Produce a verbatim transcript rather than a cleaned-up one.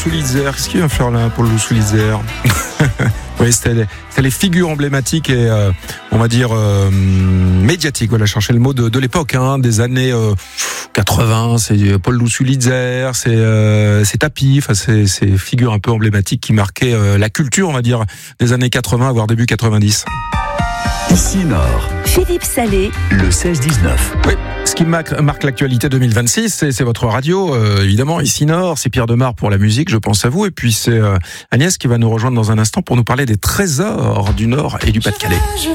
Sulitzer. Qu'est-ce qu'il vient faire là, Paul Sulitzer? Oui, c'était les, c'était les figures emblématiques et euh, on va dire euh, médiatiques. Voilà, chercher le mot de, de l'époque, hein, des années euh, quatre-vingts. C'est Paul Sulitzer, c'est euh, c'est Tapi, enfin c'est ces figures un peu emblématiques qui marquaient euh, la culture, on va dire, des années quatre-vingts, voire début quatre-vingt-dix. Ici Nord, Philippe Salé, le seize dix-neuf. Oui, ce qui marque, marque l'actualité deux mille vingt-six, c'est, c'est votre radio, euh, évidemment, Ici Nord, c'est Pierre Demar pour la musique, je pense à vous, et puis c'est euh, Agnès qui va nous rejoindre dans un instant pour nous parler des trésors du Nord et du Pas-de-Calais.